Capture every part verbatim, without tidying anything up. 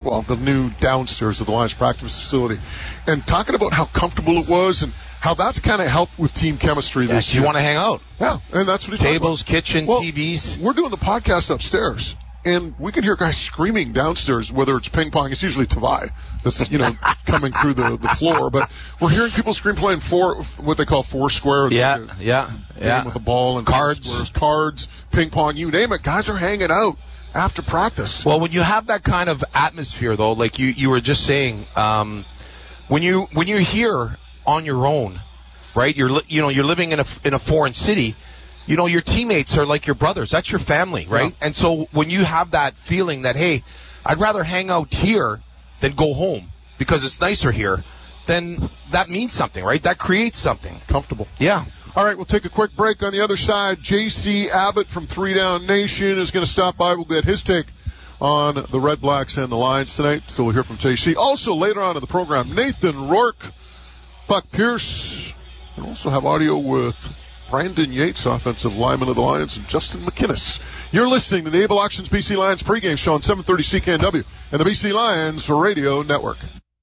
well, the new downstairs of the Lions practice facility, and talking about how comfortable it was and how that's kind of helped with team chemistry yeah, this year. You want to hang out. Yeah, and that's what he Tables, kitchen, well, T Vs. We're doing the podcast upstairs, and we can hear guys screaming downstairs, whether it's ping pong. It's usually Tavai that's, you know, coming through the, the floor. But we're hearing people scream playing four, what they call four square. It's yeah, like a yeah, yeah. with a ball and cards, squares, cards, ping pong, you name it. Guys are hanging out after practice. Well, when you have that kind of atmosphere, though, like you, you were just saying, um, when you when you're here on your own, right? You're li- you know you're living in a in a foreign city. You know, your teammates are like your brothers. That's your family, right? Yeah. And so when you have that feeling that, hey, I'd rather hang out here than go home because it's nicer here, then that means something, right? That creates something. Comfortable. Yeah. All right, we'll take a quick break. On the other side, J C Abbott from Three Down Nation is going to stop by. We'll get his take on the Red Blacks and the Lions tonight. So we'll hear from J C. Also, later on in the program, Nathan Rourke, Buck Pierce, and also have audio with Brandon Yates, offensive lineman of the Lions, and Justin McInnes. You're listening to the Able Auctions B C Lions pregame show on seven thirty C K N W and the B C Lions Radio Network.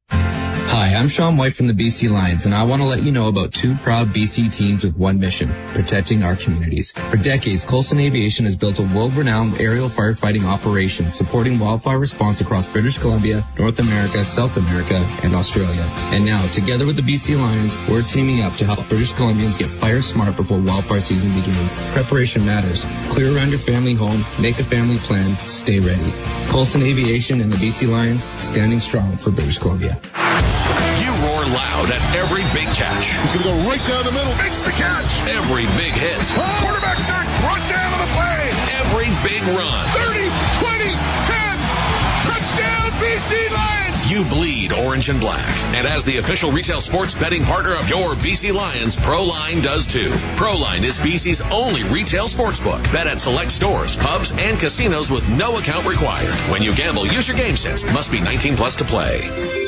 Hi, I'm Sean White from the B C Lions, and I want to let you know about two proud B C teams with one mission, protecting our communities. For decades, Coulson Aviation has built a world-renowned aerial firefighting operation supporting wildfire response across British Columbia, North America, South America, and Australia. And now, together with the B C Lions, we're teaming up to help British Columbians get fire smart before wildfire season begins. Preparation matters. Clear around your family home, make a family plan, stay ready. Coulson Aviation and the B C Lions, standing strong for British Columbia. You roar loud at every big catch. He's going to go right down the middle. Makes the catch. Every big hit. Oh. Quarterback sack. Run down to the play. Every big run. thirty, twenty, ten. Touchdown, B C Lions. You bleed orange and black. And as the official retail sports betting partner of your B C Lions, ProLine does too. ProLine is B C's only retail sports book. Bet at select stores, pubs, and casinos with no account required. When you gamble, use your game sense. Must be nineteen plus to play.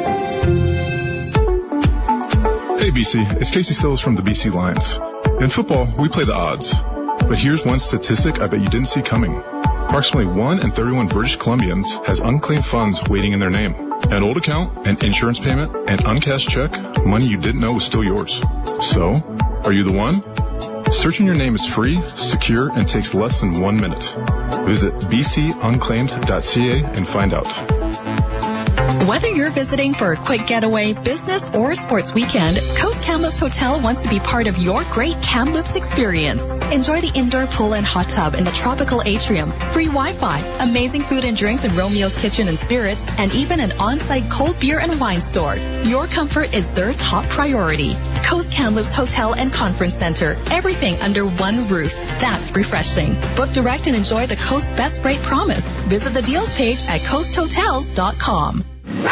Hey B C, it's Casey Sills from the B C Lions. In football, we play the odds. But here's one statistic I bet you didn't see coming. Approximately one in thirty-one British Columbians has unclaimed funds waiting in their name. An old account, an insurance payment, an uncashed check, money you didn't know was still yours. So, are you the one? Searching your name is free, secure, and takes less than one minute. Visit b c unclaimed dot c a and find out. Whether you're visiting for a quick getaway, business, or sports weekend, Coast Kamloops Hotel wants to be part of your great Kamloops experience. Enjoy the indoor pool and hot tub in the tropical atrium, free Wi-Fi, amazing food and drinks in Romeo's Kitchen and Spirits, and even an on-site cold beer and wine store. Your comfort is their top priority. Coast Kamloops Hotel and Conference Center. Everything under one roof. That's refreshing. Book direct and enjoy the Coast Best Rate Promise. Visit the deals page at coast hotels dot com.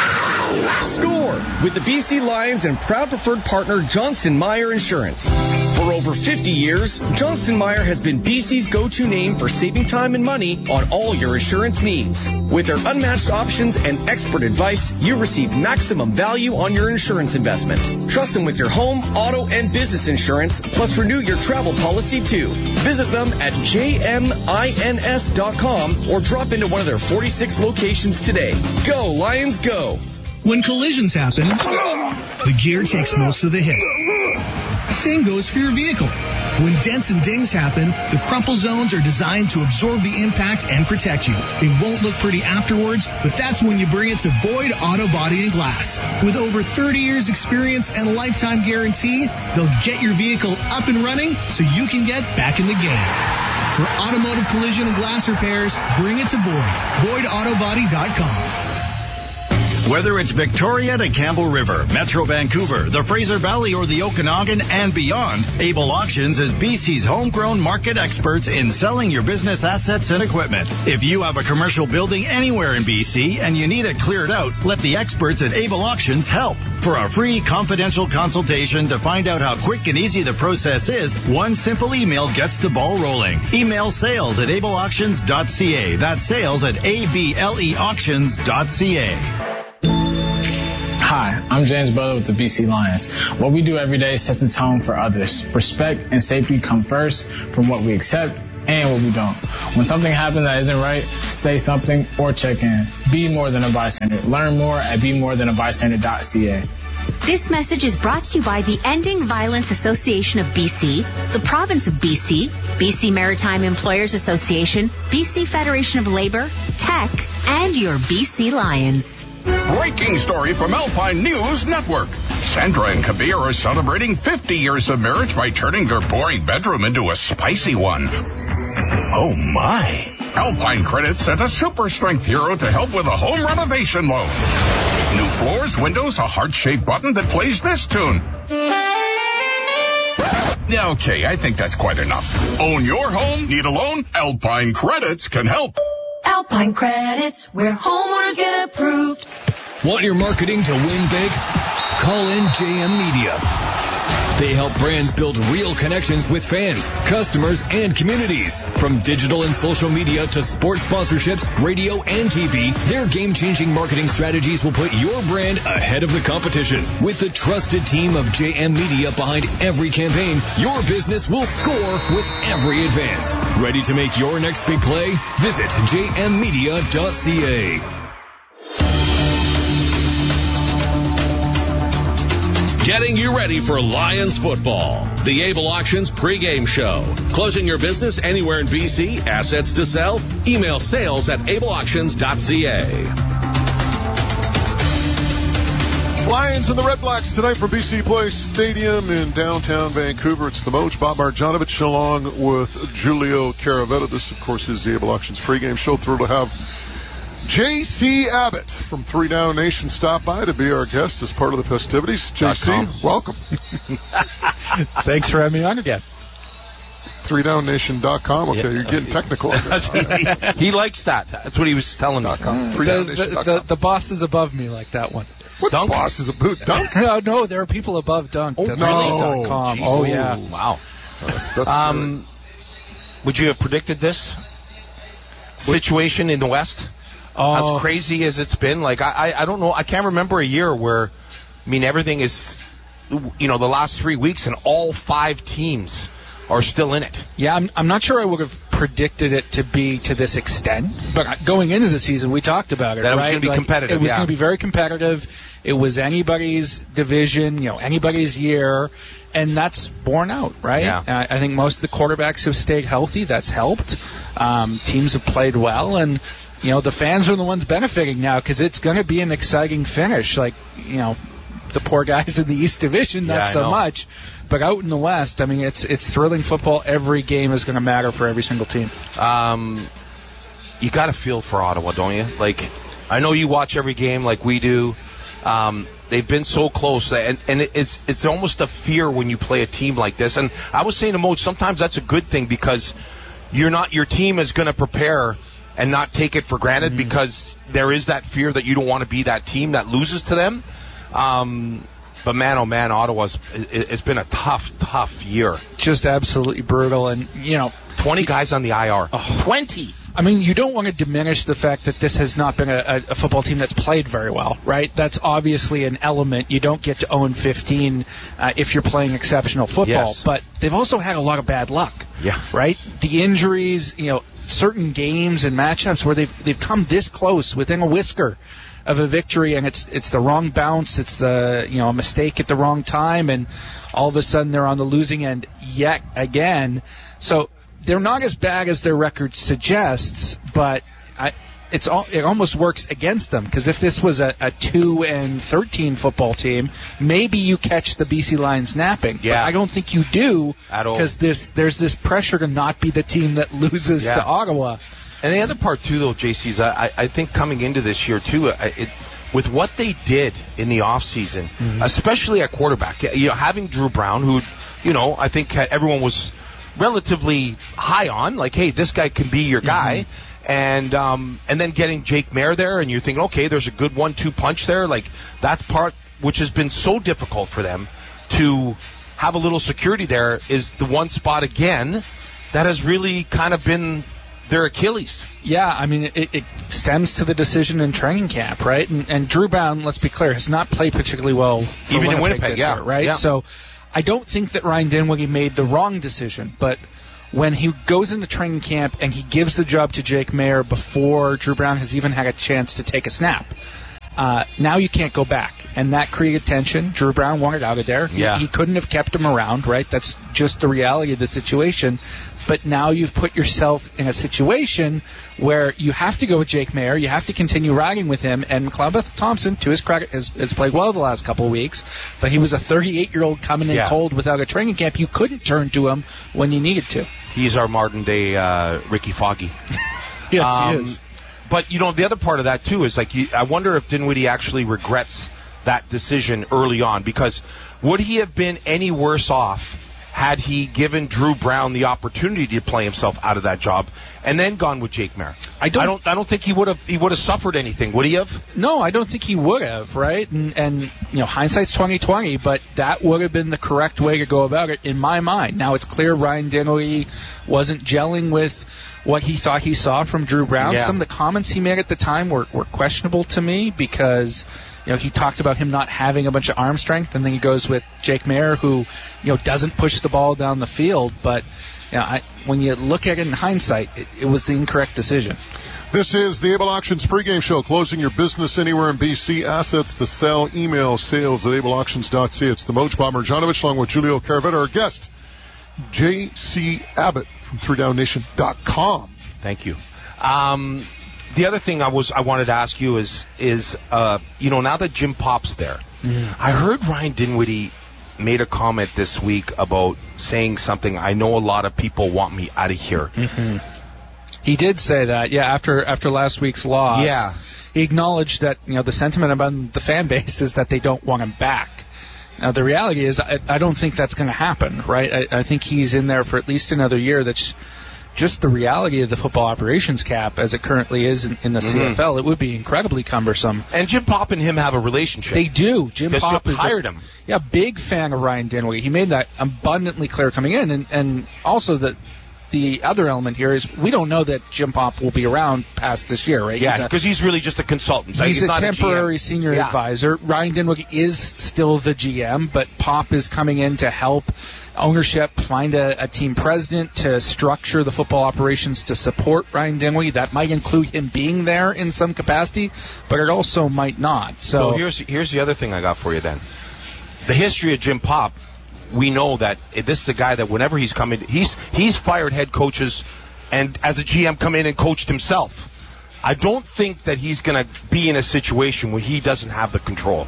Score with the B C Lions and proud preferred partner Johnston Meyer Insurance. For over fifty years, Johnston Meyer has been B C's go-to name for saving time and money on all your insurance needs. With their unmatched options and expert advice, you receive maximum value on your insurance investment. Trust them with your home, auto, and business insurance, plus renew your travel policy too. Visit them at j m i n s dot com or drop into one of their forty-six locations today. Go, Lions, go! When collisions happen, the gear takes most of the hit. Same goes for your vehicle. When dents and dings happen, the crumple zones are designed to absorb the impact and protect you. It won't look pretty afterwards, but that's when you bring it to Boyd Auto Body and Glass. With over thirty years experience and a lifetime guarantee, they'll get your vehicle up and running so you can get back in the game. For automotive collision and glass repairs, bring it to Boyd. Boyd auto body dot com. Whether it's Victoria to Campbell River, Metro Vancouver, the Fraser Valley, or the Okanagan and beyond, Able Auctions is B C's homegrown market experts in selling your business assets and equipment. If you have a commercial building anywhere in B C and you need it cleared out, let the experts at Able Auctions help. For a free confidential consultation to find out how quick and easy the process is, one simple email gets the ball rolling. Email sales at able auctions dot c a. That's sales at a b l e auctions dot c a. Hi, I'm James Butler with the B C Lions. What we do every day sets a tone for others. Respect and safety come first from what we accept and what we don't. When something happens that isn't right, say something or check in. Be more than a bystander. Learn more at be more than a bystander dot c a. This message is brought to you by the Ending Violence Association of B C, the Province of B C, B C Maritime Employers Association, B C Federation of Labor, Tech, and your B C Lions. Breaking story from Alpine News Network. Sandra and Kabir are celebrating fifty years of marriage by turning their boring bedroom into a spicy one. Oh my. Alpine Credit sent a super strength hero to help with a home renovation loan. New floors, windows, a heart-shaped button that plays this tune. Okay, I think that's quite enough. Own your home? Need a loan? Alpine Credits can help. Alpine Credits, where homeowners get approved. Want your marketing to win big? Call in J M Media. They help brands build real connections with fans, customers, and communities. From digital and social media to sports sponsorships, radio, and T V, their game-changing marketing strategies will put your brand ahead of the competition. With the trusted team of J M Media behind every campaign, your business will score with every advance. Ready to make your next big play? Visit j m media dot c a. Getting you ready for Lions football. The Able Auctions pregame show. Closing your business anywhere in B C? Assets to sell? Email sales at able auctions dot c a. Lions and the Red Blacks tonight from B C Place Stadium in downtown Vancouver. It's the Moj, Bob Marjanovic, along with Julio Caravetta. This, of course, is the Able Auctions pregame show. Thrilled to have J C Abbott from Three Down Nation stop by to be our guest as part of the festivities. J C, welcome. Thanks for having me on again. three down nation dot com. Okay, Yeah. you're getting technical. he, he likes that. That's what he was telling me. The, the, the, the boss is above me like that one. What Dunk? Boss is above Dunk? no, no, there are people above Dunk. Oh, really? no. Oh, yeah. Wow. That's, that's um, would you have predicted this situation in the West? Oh. As crazy as it's been, like I, I, I don't know. I can't remember a year where, I mean, everything is, you know, the last three weeks and all five teams are still in it. Yeah, I'm, I'm not sure I would have predicted it to be to this extent, but going into the season, we talked about it. That it was right? going to be like, competitive. It was yeah. going to be very competitive. It was anybody's division, you know, anybody's year, and that's borne out, right? Yeah. Uh, I think most of the quarterbacks have stayed healthy. That's helped. Um, teams have played well, and you know, the fans are the ones benefiting now because it's going to be an exciting finish. Like, you know, the poor guys in the East Division, not yeah, so much. But out in the West, I mean, it's it's thrilling football. Every game is going to matter for every single team. Um, you got to feel for Ottawa, don't you? Like, I know you watch every game like we do. Um, they've been so close, and and it's it's almost a fear when you play a team like this. And I was saying to Moj, sometimes that's a good thing because you're not your team is going to prepare and not take it for granted, mm-hmm. because there is that fear that you don't want to be that team that loses to them. Um, but man, oh man, Ottawa's it's been a tough, tough year. Just absolutely brutal, and you know, twenty guys on the I R. Oh, twenty. I mean, you don't want to diminish the fact that this has not been a, a football team that's played very well, right? That's obviously an element. You don't get to oh and fifteen uh, if you're playing exceptional football. Yes. But they've also had a lot of bad luck. Yeah. Right? The injuries, you know, certain games and matchups where they've they've come this close within a whisker of a victory, and it's it's the wrong bounce, it's the you know a mistake at the wrong time, and all of a sudden they're on the losing end yet again. So they're not as bad as their record suggests, but I, it's all, it almost works against them, because if this was a, a two and thirteen football team, maybe you catch the B C Lions napping. Yeah. But I don't think you do, at all, because this there's this pressure to not be the team that loses yeah. to Ottawa. And the other part too, though, J C, is I, I think coming into this year too, I, it, with what they did in the off season, mm-hmm. especially at quarterback, you know, having Drew Brown, who, you know, I think everyone was relatively high on, like, hey, this guy can be your guy. Mm-hmm. And um, and then getting Jake Maier there, and you're thinking, okay, there's a good one two punch there. Like, that's part which has been so difficult for them to have a little security there, is the one spot again that has really kind of been their Achilles. Yeah, I mean, it, it stems to the decision in training camp, right? And, and Drew Brown, let's be clear, has not played particularly well for even Winnipeg in Winnipeg, this yeah, year, right? Yeah. So I don't think that Ryan Dinwiddie made the wrong decision, but when he goes into training camp and he gives the job to Jake Maier before Drew Brown has even had a chance to take a snap. Uh, now you can't go back, and that created tension. Drew Brown wanted out of there. He, yeah. he couldn't have kept him around, right? That's just the reality of the situation. But now you've put yourself in a situation where you have to go with Jake Maier. You have to continue riding with him. And McLeod Thompson, to his credit, has, has played well the last couple of weeks. But he was a thirty-eight-year-old coming in yeah. cold without a training camp. You couldn't turn to him when you needed to. He's our modern-day uh, Ricky Foggy. Yes, um, he is. But, you know, the other part of that, too, is, like, you, I wonder if Dinwiddie actually regrets that decision early on. Because would he have been any worse off had he given Drew Brown the opportunity to play himself out of that job and then gone with Jake Maier? I don't, I don't, I don't think he would have. He would have suffered anything, would he have? No, I don't think he would have. Right, and, and you know, hindsight's twenty twenty, but that would have been the correct way to go about it in my mind. Now it's clear Ryan Dinwiddie wasn't gelling with what he thought he saw from Drew Brown. Yeah. Some of the comments he made at the time were, were questionable to me because, you know, he talked about him not having a bunch of arm strength, and then he goes with Jake Maier, who, you know, doesn't push the ball down the field. But, you know, I, when you look at it in hindsight, it, it was the incorrect decision. This is the Able Auctions pregame show, closing your business anywhere in B C. Assets to sell, email sales at able auctions dot c a. It's the Moj Bomber Janovich along with Julio Caravetta, our guest, J C Abbott from three down nation dot com. Thank you. Um, the other thing I was I wanted to ask you is is uh, you know, now that Jim Pop's there, mm. I heard Ryan Dinwiddie made a comment this week about saying something. I know a lot of people want me out of here. Mm-hmm. He did say that, yeah. After after last week's loss, yeah. He acknowledged that, you know, the sentiment about the fan base is that they don't want him back. Now, the reality is, I, I don't think that's going to happen, right? I, I think he's in there for at least another year. That's just the reality of the football operations cap as it currently is in, in the mm-hmm. C F L. It would be incredibly cumbersome. And Jim Pop and him have a relationship. They do. Jim Pop is hired a, him. Yeah, big fan of Ryan Dinwiddie. He made that abundantly clear coming in, and, and also that. The other element here is we don't know that Jim Pop will be around past this year, right? Yeah, because he's, he's really just a consultant. He's, he's a not temporary a senior yeah. advisor. Ryan Dinwiddie is still the G M, but Pop is coming in to help ownership find a, a team president to structure the football operations to support Ryan Dinwiddie. That might include him being there in some capacity, but it also might not. So, so here's here's the other thing I got for you then. The history of Jim Pop. We know that this is a guy that whenever he's come in, he's he's fired head coaches and as a G M come in and coached himself. I don't think that he's going to be in a situation where he doesn't have the control.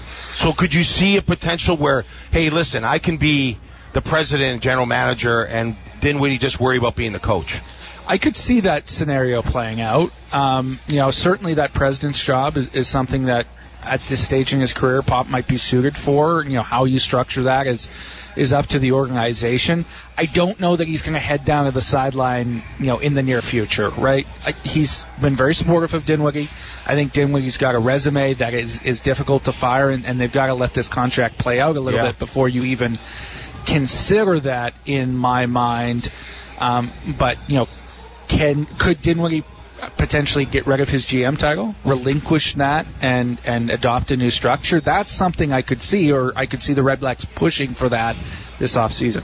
So could you see a potential where, hey, listen, I can be the president and general manager and Dinwiddie just worry about being the coach? I could see that scenario playing out. Um, you know, certainly that president's job is, is something that at this stage in his career, Pop might be suited for. You know, how you structure that is is up to the organization. I don't know that he's going to head down to the sideline, you know, in the near future, right? I, he's been very supportive of Dinwiddie. I think Dinwiddie's got a resume that is, is difficult to fire, and, and they've got to let this contract play out a little yeah. bit before you even consider that in my mind. Um, but, you know, can could Dinwiddie potentially get rid of his G M title, relinquish that, and, and adopt a new structure? That's something I could see, or I could see the Red Blacks pushing for that this offseason.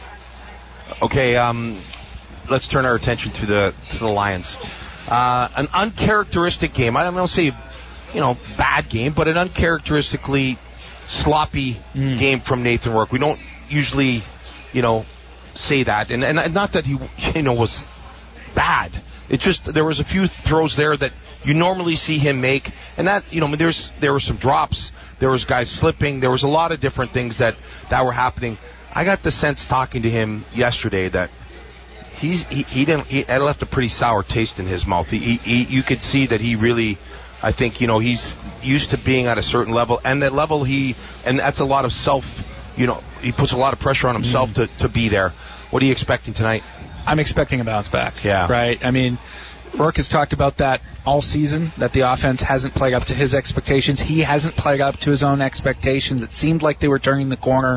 Okay, um, let's turn our attention to the to the Lions. Uh, an uncharacteristic game. I don't say, you know, bad game, but an uncharacteristically sloppy mm. game from Nathan Rourke. We don't usually, you know, say that, and and not that he, you know, was bad. It just, there was a few throws there that you normally see him make, and that, you know, there's there were some drops, there was guys slipping, there was a lot of different things that, that were happening. I got the sense talking to him yesterday that he's he, he didn't he it left a pretty sour taste in his mouth. He, he, he you could see that he really, I think, you know, he's used to being at a certain level, and that level he and that's a lot of self, you know, he puts a lot of pressure on himself mm. to to be there. What are you expecting tonight? I'm expecting a bounce back. Yeah. Right? I mean, Rourke has talked about that all season, that the offense hasn't played up to his expectations. He hasn't played up to his own expectations. It seemed like they were turning the corner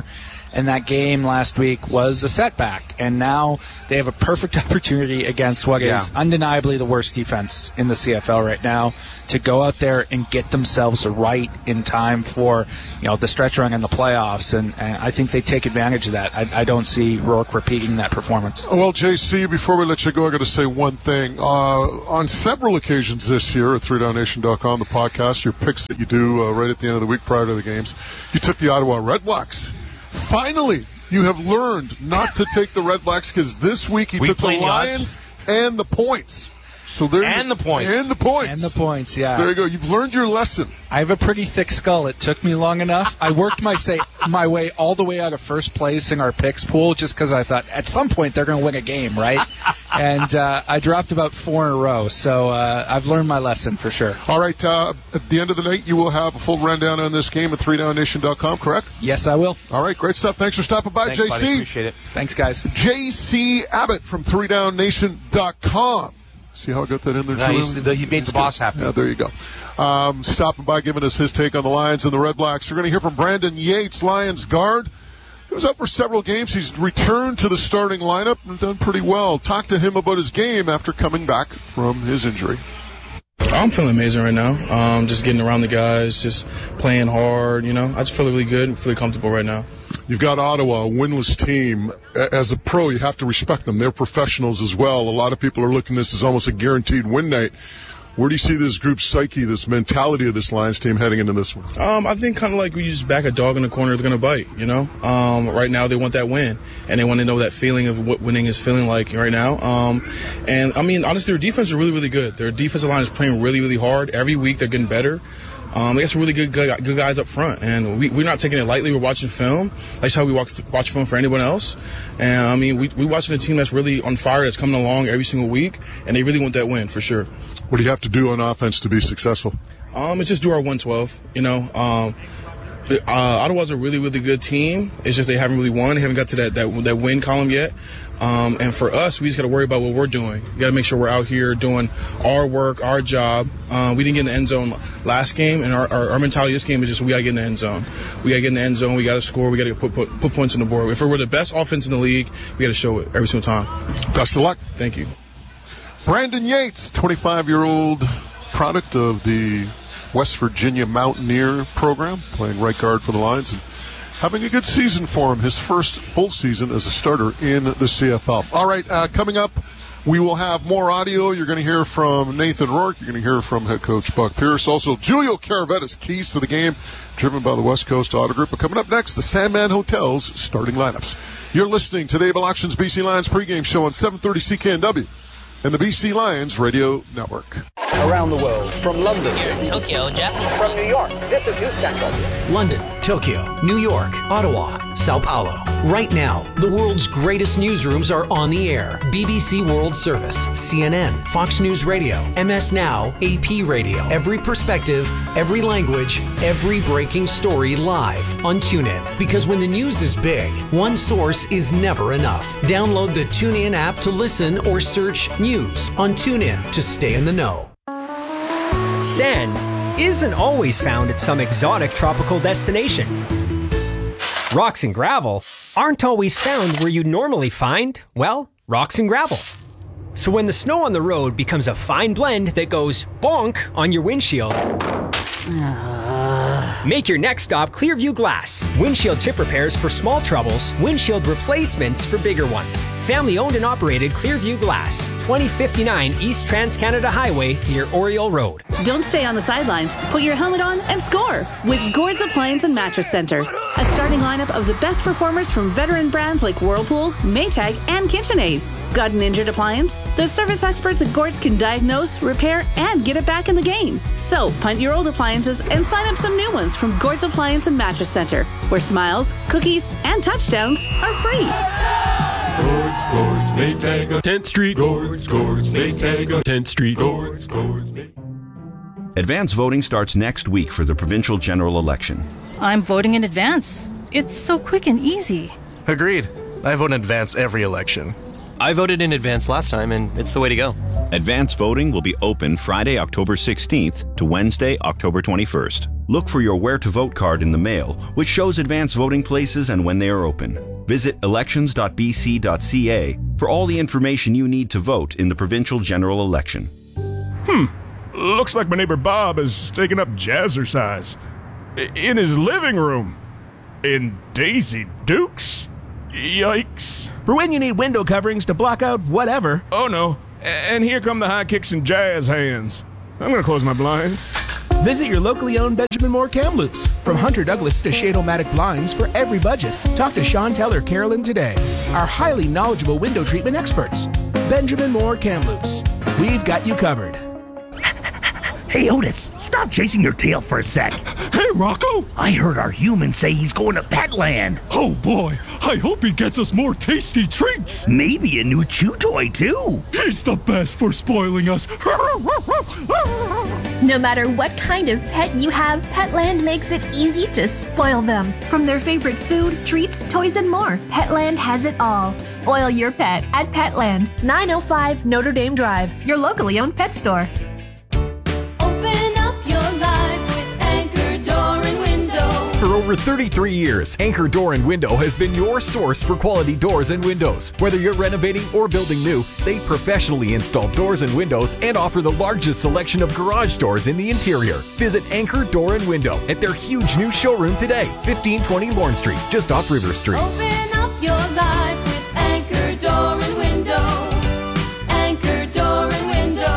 and that game last week was a setback. And now they have a perfect opportunity against what Yeah. is undeniably the worst defense in the C F L right now to go out there and get themselves right in time for, you know, the stretch run in the playoffs. And, and I think they take advantage of that. I, I don't see Rourke repeating that performance. Well, J C, before we let you go, I got to say one thing. Uh, on several occasions this year at three down nation dot com, the podcast, your picks that you do uh, right at the end of the week prior to the games, you took the Ottawa Redblacks. Finally, you have learned not to take the Redblacks because this week he We took the played the odds. Lions and the points. So there And you, the points. And the points. And the points, yeah. There you go. You've learned your lesson. I have a pretty thick skull. It took me long enough. I worked my say my way all the way out of first place in our picks pool just because I thought at some point they're going to win a game, right? and uh, I dropped about four in a row. So uh, I've learned my lesson for sure. All right. Uh, at the end of the night, you will have a full rundown on this game at three down nation dot com, correct? Yes, I will. All right. Great stuff. Thanks for stopping by, Thanks, J C. buddy. Appreciate it. Thanks, guys. J C Abbott from three down nation dot com. See how I got that in there, No, too? he's the- he made the boss happy. Yeah, there you go. Um, stopping by, giving us his take on the Lions and the Red Blacks. We're going to hear from Brandon Yates, Lions guard. He was up for several games. He's returned to the starting lineup and done pretty well. Talk to him about his game after coming back from his injury. I'm feeling amazing right now. Um, just getting around the guys, just playing hard. You know, I just feel really good, really comfortable right now. You've got Ottawa, a winless team. As a pro, you have to respect them. They're professionals as well. A lot of people are looking at this as almost a guaranteed win night. Where do you see this group's psyche, this mentality of this Lions team heading into this one? Um, I think kind of like we just back a dog in the corner, they're going to bite, you know. Um, right now they want that win, and they want to know that feeling of what winning is feeling like right now. Um, and, I mean, honestly, their defense is really, really good. Their defensive line is playing really, really hard. Every week they're getting better. Um, they got some really good, good good guys up front, and we, we're not taking it lightly. We're watching film. That's how we watch, watch film for anyone else. And, I mean, we, we're watching a team that's really on fire, that's coming along every single week, and they really want that win for sure. What do you have to do on offense to be successful? Um, it's just do our one twelve, you know. Um, uh, Ottawa's a really, really good team. It's just they haven't really won. They haven't got to that, that, that win column yet. Um, and for us, we just got to worry about what we're doing. We got to make sure we're out here doing our work, our job. Uh, we didn't get in the end zone last game, and our, our, our mentality this game is just we got to get in the end zone. We got to get in the end zone. We got to score. We got to put, put put points on the board. If we're the best offense in the league, we got to show it every single time. Best of luck. Thank you. Brandon Yates, twenty-five-year-old product of the West Virginia Mountaineer program, playing right guard for the Lions and having a good season for him, his first full season as a starter in the C F L. All right, uh, coming up, we will have more audio. You're going to hear from Nathan Rourke. You're going to hear from head coach Buck Pierce. Also, Julio Caravetta's keys to the game, driven by the West Coast Auto Group. But coming up next, the Sandman Hotel's starting lineups. You're listening to the Able Auctions B C Lions pregame show on seven thirty C K N W and the B C Lions Radio Network. Around the world, from London, Tokyo, Japanese. From New York, this is News Central. London, Tokyo, New York, Ottawa, Sao Paulo. Right now, the world's greatest newsrooms are on the air. B B C World Service, C N N, Fox News Radio, M S Now, A P Radio. Every perspective, every language, every breaking story live on TuneIn. Because when the news is big, one source is never enough. Download the TuneIn app to listen or search news on TuneIn to stay in the know. Sand isn't always found at some exotic tropical destination. Rocks and gravel aren't always found where you normally find, well, rocks and gravel. So when the snow on the road becomes a fine blend that goes bonk on your windshield, make your next stop Clearview Glass. Windshield chip repairs for small troubles, windshield replacements for bigger ones. Family owned and operated Clearview Glass, twenty fifty-nine East Trans-Canada Highway near Oriole Road. Don't stay on the sidelines. Put your helmet on and score with Gord's Appliance and Mattress Center. A starting lineup of the best performers from veteran brands like Whirlpool, Maytag, and KitchenAid. Got an injured appliance? The service experts at Gord's can diagnose, repair, and get it back in the game. So, punt your old appliances and sign up some new ones from Gord's Appliance and Mattress Center, where smiles, cookies, and touchdowns are free. Gord's, Gord's, Maytag, tenth Street. Gord's, Gord's, Maytag, tenth Street. Gord's, Gord's, Maytag. Advance voting starts next week for the provincial general election. I'm voting in advance. It's so quick and easy. Agreed. I vote in advance every election. I voted in advance last time, and it's the way to go. Advance voting will be open Friday, October sixteenth to Wednesday, October twenty-first. Look for your Where to Vote card in the mail, which shows advance voting places and when they are open. Visit elections dot b c dot c a for all the information you need to vote in the provincial general election. Hmm. Looks like my neighbor Bob has taken up jazzercise. In his living room. In Daisy Dukes? Yikes. For when you need window coverings to block out whatever. Oh no. And here come the high kicks and jazz hands. I'm gonna close my blinds. Visit your locally owned Benjamin Moore Kamloops. From Hunter Douglas to Shade-O-Matic blinds for every budget. Talk to Chantel or Carolyn today. Our highly knowledgeable window treatment experts. Benjamin Moore Kamloops. We've got you covered. Hey, Otis, stop chasing your tail for a sec. Hey, Rocco! I heard our human say he's going to Petland. Oh, boy. I hope he gets us more tasty treats. Maybe a new chew toy, too. He's the best for spoiling us. No matter what kind of pet you have, Petland makes it easy to spoil them. From their favorite food, treats, toys, and more, Petland has it all. Spoil your pet at Petland, nine oh five Notre Dame Drive, your locally owned pet store. For over thirty-three years, Anchor Door and Window has been your source for quality doors and windows. Whether you're renovating or building new, they professionally install doors and windows and offer the largest selection of garage doors in the interior. Visit Anchor Door and Window at their huge new showroom today, fifteen twenty Lorne Street, just off River Street. Open up your life with Anchor Door and Window. Anchor Door and Window.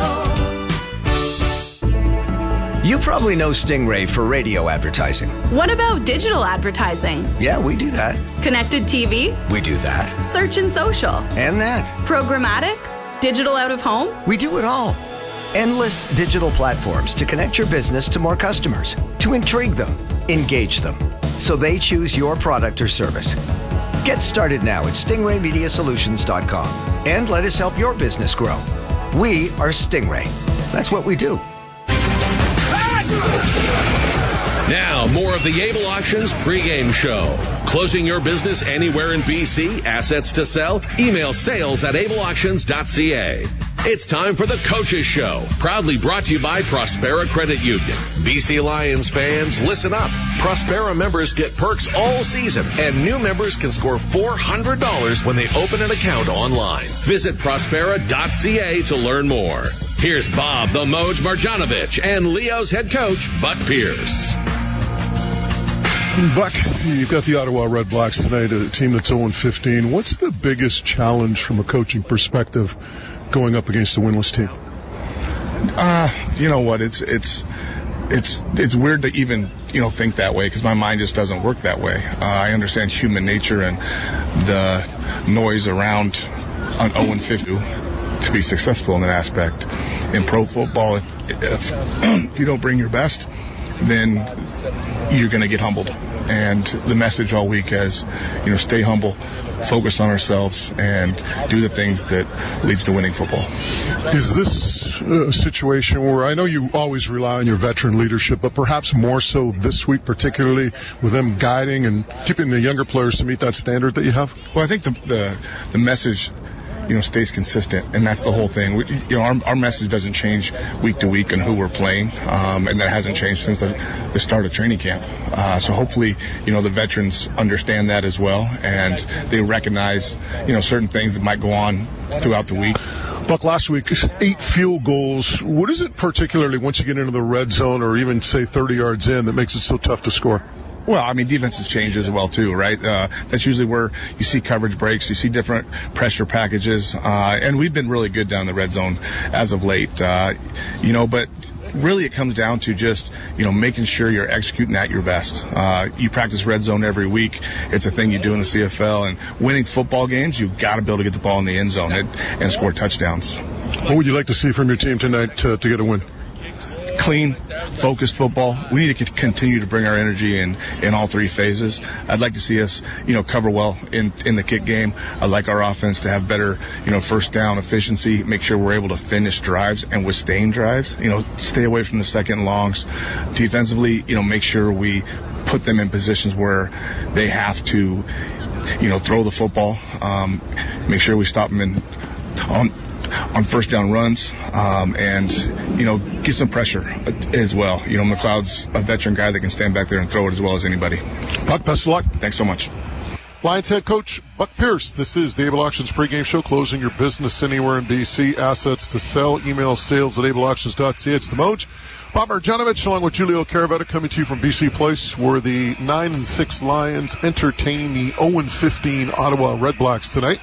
You probably know Stingray for radio advertising. What about digital advertising? Yeah, we do that. Connected T V? We do that. Search and social? And that. Programmatic? Digital out of home? We do it all. Endless digital platforms to connect your business to more customers, to intrigue them, engage them, so they choose your product or service. Get started now at stingray media solutions dot com and let us help your business grow. We are Stingray. That's what we do. Now, more of the Able Auctions pregame show. Closing your business anywhere in B C, assets to sell? Email sales at able auctions dot c a. It's time for the Coaches Show, proudly brought to you by Prospera Credit Union. B C Lions fans, listen up. Prospera members get perks all season, and new members can score four hundred dollars when they open an account online. Visit prospera dot c a to learn more. Here's Bob the Moj Marjanovic and Leo's head coach, Buck Pierce. Buck, you've got the Ottawa Red Blacks tonight, a team that's oh and fifteen. What's the biggest challenge from a coaching perspective going up against a winless team? Uh, you know what? It's it's it's it's weird to even you know think that way because my mind just doesn't work that way. Uh, I understand human nature and the noise around an oh and fifty to be successful in that aspect. In pro football, if if, if you don't bring your best, then you're going to get humbled. And the message all week is, you know, stay humble, focus on ourselves, and do the things that leads to winning football. Is this a situation where I know you always rely on your veteran leadership, but perhaps more so this week, particularly with them guiding and keeping the younger players to meet that standard that you have? Well, I think the the, the message, you know, stays consistent, and that's the whole thing. We, you know, our, our message doesn't change week to week and who we're playing, um, and that hasn't changed since the, the start of training camp. Uh, so hopefully, you know, the veterans understand that as well, and they recognize, you know, certain things that might go on throughout the week. Buck, last week, eight field goals. What is it particularly once you get into the red zone or even, say, thirty yards in that makes it so tough to score? Well, I mean, defenses change as well, too, right? Uh, that's usually where you see coverage breaks, you see different pressure packages, uh, and we've been really good down the red zone as of late, uh, you know, but really it comes down to just, you know, making sure you're executing at your best. Uh, you practice red zone every week. It's a thing you do in the C F L, and winning football games, you've got to be able to get the ball in the end zone and, and score touchdowns. What would you like to see from your team tonight to, to get a win? Clean, focused football. We need to continue to bring our energy in, in all three phases. I'd like to see us, you know, cover well in, in the kick game. I'd like our offense to have better, you know, first down efficiency, make sure we're able to finish drives and withstand drives, you know, stay away from the second longs. Defensively, you know, make sure we put them in positions where they have to you know, throw the football, um, make sure we stop them in on on first down runs, um, and, you know, get some pressure as well. You know, McLeod's a veteran guy that can stand back there and throw it as well as anybody. Buck, best of luck. Thanks so much. Lions head coach Buck Pierce. This is the Able Auctions pregame show. Closing your business anywhere in B C. Assets to sell. Email sales at able auctions dot c a. It's the Moj. Bob Marjanovic along with Julio Caravetta coming to you from B C Place, where the nine and six Lions entertain the oh and fifteen Ottawa Redblacks tonight.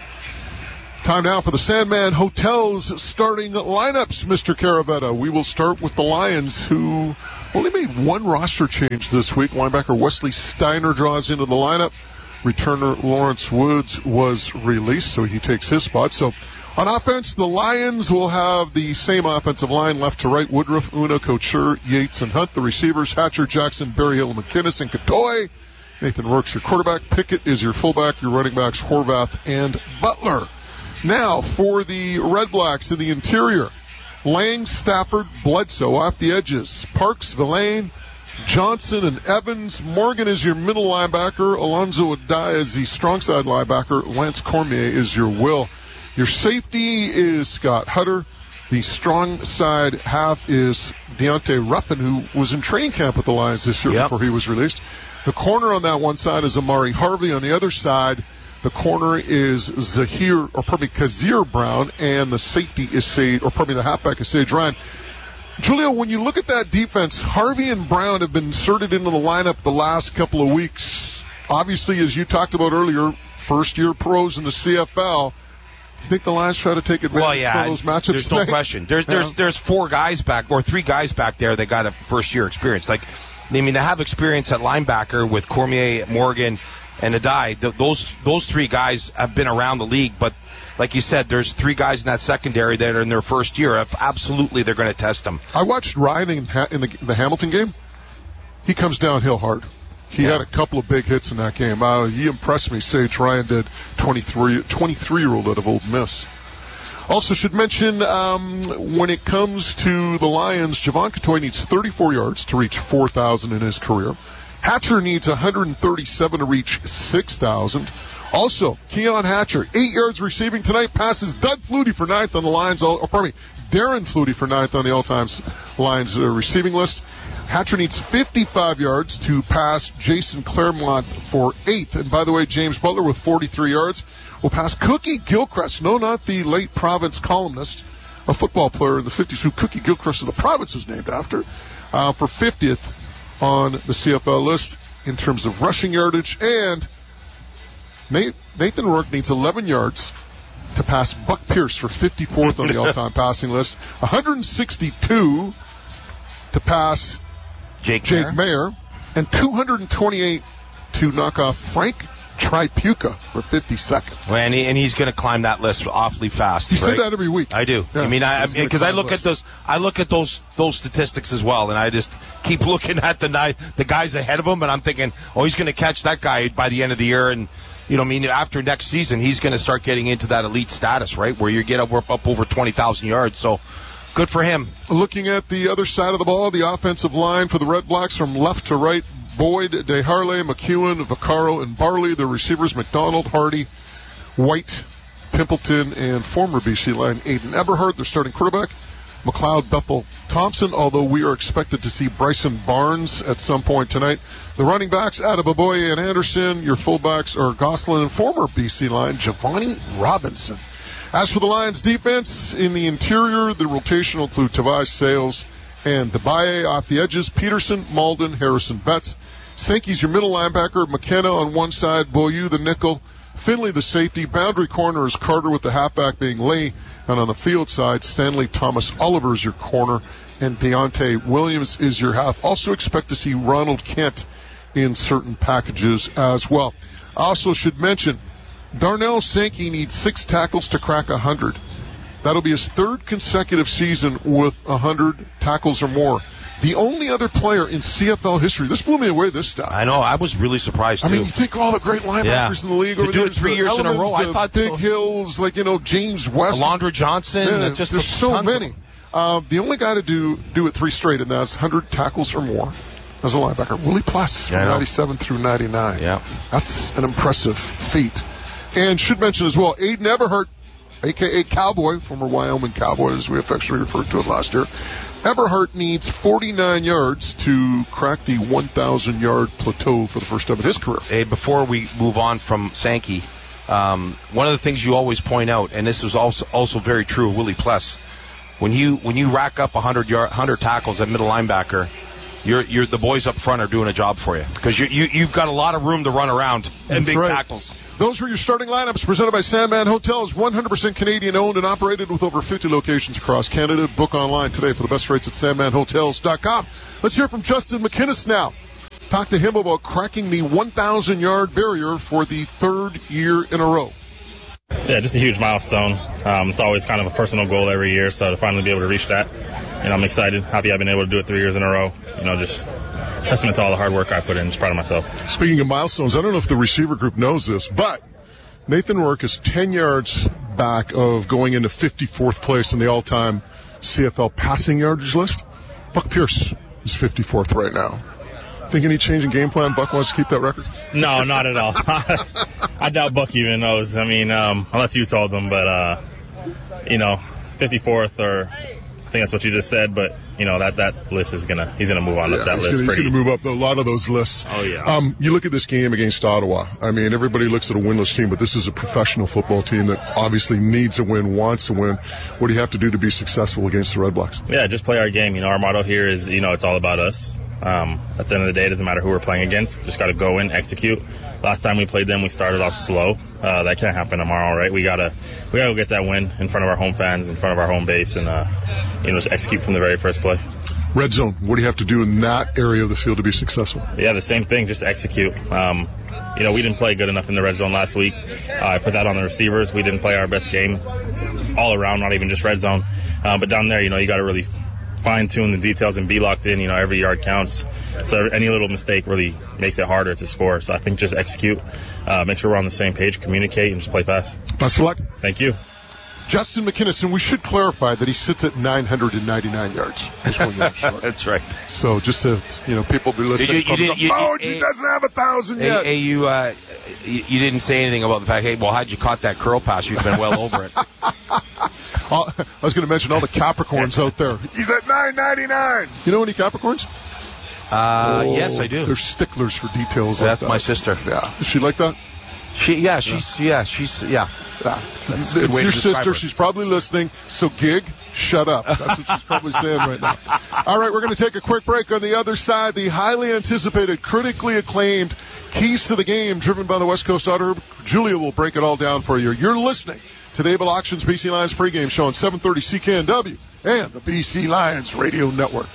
Time now for the Sandman Hotel's starting lineups, Mister Caravetta. We will start with the Lions, who only made one roster change this week. Linebacker Wesley Steiner draws into the lineup. Returner Lawrence Woods was released, so he takes his spot. So on offense, the Lions will have the same offensive line left to right. Woodruff, Una, Couture, Yates, and Hunt. The receivers, Hatcher, Jackson, Berryhill, McInnes, and Katoy. Nathan Rourke's your quarterback. Pickett is your fullback. Your running backs, Horvath and Butler. Now for the Red Blacks in the interior. Lang, Stafford, Bledsoe off the edges. Parks, Villain, Johnson, and Evans. Morgan is your middle linebacker. Alonzo Adai is the strong side linebacker. Lance Cormier is your will. Your safety is Scott Hutter. The strong side half is Deontay Ruffin, who was in training camp with the Lions this year yep. before he was released. The corner on that one side is Amari Harvey. On the other side, the corner is Zahir, or pardon me, Kazir Brown, and the safety is Sage, or pardon me, the halfback is Sage Ryan. Julio, when you look at that defense, Harvey and Brown have been inserted into the lineup the last couple of weeks. Obviously, as you talked about earlier, first-year pros in the C F L. You think the Lions try to take advantage well, yeah, of those matchups? There's tonight? no question. There's yeah. there's there's four guys back, or three guys back there that got a first-year experience. Like, I mean, they have experience at linebacker with Cormier, Morgan, and Adai. Th- those those three guys have been around the league, but like you said, there's three guys in that secondary that are in their first year. Absolutely, they're going to test them. I watched Ryan in, ha- in the, the Hamilton game. He comes downhill hard. He yeah. had a couple of big hits in that game. Uh, he impressed me. Sage Ryan did. twenty-three, twenty-three-year-old out of Old Miss. Also should mention, um, when it comes to the Lions, Javon Katoy needs thirty-four yards to reach four thousand in his career. Hatcher needs one hundred thirty-seven to reach six thousand. Also, Keon Hatcher, eight yards receiving tonight, passes Doug Flutie for ninth on the Lions, all, or pardon me, Darren Flutie for ninth on the all-time Lions uh, receiving list. Hatcher needs fifty-five yards to pass Jason Claremont for eighth. And by the way, James Butler with forty-three yards will pass Cookie Gilchrist. No, not the late Province columnist, a football player in the fifties who Cookie Gilchrist of the Province is named after, uh, for fiftieth on the C F L list in terms of rushing yardage. And Nathan Rourke needs eleven yards to pass Buck Pierce for fifty-fourth on the all-time passing list. one hundred sixty-two to pass Jake, Jake Mayer. Mayer. And two hundred twenty-eight to knock off Frank Tripucka for fifty-second. Well, and, he, and he's going to climb that list awfully fast. You right? say that every week. I do. Yeah, I mean, I because I, I look list. at those, I look at those those statistics as well, and I just keep looking at the the guys ahead of him, and I'm thinking, oh, he's going to catch that guy by the end of the year, and you know, I mean, after next season, he's going to start getting into that elite status, right, where you get up, up over twenty thousand yards. So. Good for him. Looking at the other side of the ball, the offensive line for the Red Blacks from left to right, Boyd, DeHarley, McEwen, Vaccaro, and Barley. The receivers, McDonald, Hardy, White, Pimpleton, and former B C line Aiden Eberhardt. Their starting quarterback, McLeod, Bethel, Thompson, although we are expected to see Bryson Barnes at some point tonight. The running backs, Adebaboye and Anderson. Your fullbacks are Gosselin and former B C line, Giovanni Robinson. As for the Lions defense, in the interior, the rotation will include Tavai Sales and Debaye off the edges, Peterson, Malden, Harrison Betts. Sankey's your middle linebacker, McKenna on one side, Beaulieu the nickel, Finley the safety, boundary corner is Carter with the halfback being Lee, and on the field side, Stanley Thomas Oliver is your corner, and Deontay Williams is your half. Also expect to see Ronald Kent in certain packages as well. I also should mention, Darnell Sankey needs six tackles to crack one hundred. That'll be his third consecutive season with one hundred tackles or more. The only other player in C F L history, this blew me away, this stuff. I know, I was really surprised, too. I mean, you think all the great linebackers yeah. in the league. To do it three years Elements, in a row, I thought. Big so. Hills, like, you know, James West. Alondra Johnson. Yeah, just there's so many. Uh, the only guy to do do it three straight, and that's one hundred tackles or more, as a linebacker. Willie Pless, Yeah, I know. ninety-seven through ninety-nine. Yeah. That's an impressive feat. And should mention as well, Aiden Eberhardt, a k a. Cowboy, former Wyoming Cowboy, as we affectionately referred to it last year. Eberhardt needs forty-nine yards to crack the one thousand yard plateau for the first time in his career. Hey, before we move on from Sankey, um, one of the things you always point out, and this is also also very true of Willie Pless, when you when you rack up one hundred yard, one hundred tackles at middle linebacker, you're you're the boys up front are doing a job for you because you, you you've got a lot of room to run around and That's big right. tackles. Those were your starting lineups presented by Sandman Hotels, one hundred percent Canadian owned and operated with over fifty locations across Canada. Book online today for the best rates at sandman hotels dot com. Let's hear from Justin McInnes now. Talk to him about cracking the one thousand yard barrier for the third year in a row. Yeah, just a huge milestone. Um, it's always kind of a personal goal every year, so to finally be able to reach that, and I'm excited, happy I've been able to do it three years in a row. You know, just testament to all the hard work I put in. Just proud of myself. Speaking of milestones, I don't know if the receiver group knows this, but Nathan Rourke is ten yards back of going into fifty-fourth place in the all-time C F L passing yardage list. Buck Pierce is fifty-fourth right now. Think any change in game plan? Buck wants to keep that record? No, not at all. I doubt Buck even knows. I mean, um, unless you told him, but, uh, you know, fifty-fourth or I think that's what you just said, but, you know, that, that list is going to, he's going to move on Yeah, up that he's list. gonna, pretty. He's going to move up a lot of those lists. Oh, yeah. Um, you look at this game against Ottawa. I mean, everybody looks at a winless team, but this is a professional football team that obviously needs a win, wants a win. What do you have to do to be successful against the Red Blacks? Yeah, just play our game. You know, our motto here is, you know, it's all about us. Um, at the end of the day, it doesn't matter who we're playing against. Just got to go in, execute. Last time we played them, we started off slow. Uh, that can't happen tomorrow, right? We gotta, we gotta go get that win in front of our home fans, in front of our home base, and uh, you know, just execute from the very first play. Red zone. What do you have to do in that area of the field to be successful? Yeah, the same thing. Just execute. Um, you know, we didn't play good enough in the red zone last week. Uh, I put that on the receivers. We didn't play our best game all around, not even just red zone. Uh, but down there, you know, you got to really fine-tune the details and be locked in. You know, every yard counts. So any little mistake really makes it harder to score. So I think just execute, uh, make sure we're on the same page, communicate, and just play fast. Best of luck. Thank you. Justin McInnes, and we should clarify that he sits at nine hundred ninety-nine yards. That's right. So just to, you know, people be listening. Did you- you probably didn't- you- go, oh, you- he doesn't have a thousand Hey, yet. hey, you, uh, you you didn't say anything about the fact, hey, well, how'd you caught that curl pass? You've been well over it. All- I was going to mention all the Capricorns out there. He's at nine ninety-nine. You know any Capricorns? Uh, Oh, yes, I do. They're sticklers for details. That's like that. my sister. Yeah. Is she like that? She, yeah, she's, yeah, she's, yeah. Yeah. That's a good It's way your to describe sister. her. She's probably listening. So, Gig, shut up. That's what she's probably saying right now. All right, we're going to take a quick break. On the other side, the highly anticipated, critically acclaimed Keys to the Game, driven by the West Coast Auto Group. Julia will break it all down for you. You're listening to the Able Auctions B C Lions pregame show on seven thirty C K N W and the B C Lions Radio Network.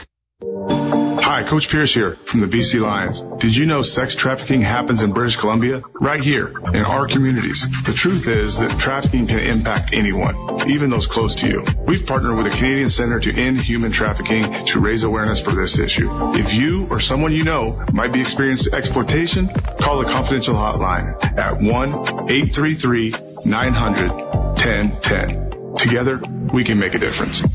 Hi, Coach Pierce here from the B C Lions. Did you know sex trafficking happens in British Columbia? Right here, in our communities. The truth is that trafficking can impact anyone, even those close to you. We've partnered with the Canadian Center to End Human Trafficking to raise awareness for this issue. If you or someone you know might be experiencing exploitation, call the confidential hotline at one eight three three nine hundred ten ten. Together, we can make a difference.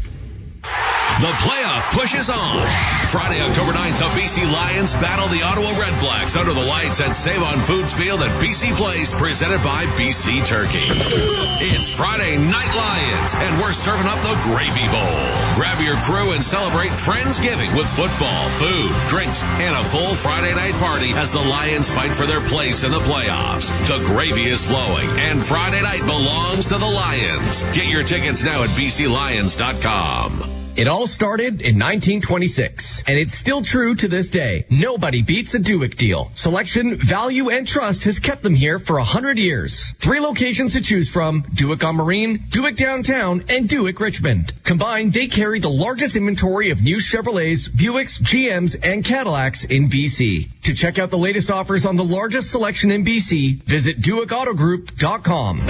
The playoff pushes on. Friday, October ninth, the B C Lions battle the Ottawa Red Blacks under the lights at Save-On Foods Field at B C Place, presented by B C Turkey. It's Friday Night Lions, and we're serving up the Gravy Bowl. Grab your crew and celebrate Friendsgiving with football, food, drinks, and a full Friday night party as the Lions fight for their place in the playoffs. The gravy is flowing, and Friday night belongs to the Lions. Get your tickets now at b c lions dot com. It all started in nineteen twenty-six, and it's still true to this day. Nobody beats a Duick deal. Selection, value, and trust has kept them here for a hundred years. Three locations to choose from: Duick on Marine, Duick Downtown, and Duick Richmond. Combined, they carry the largest inventory of new Chevrolets, Buicks, G Ms, and Cadillacs in B C. To check out the latest offers on the largest selection in B C, visit Duick Auto Group dot com.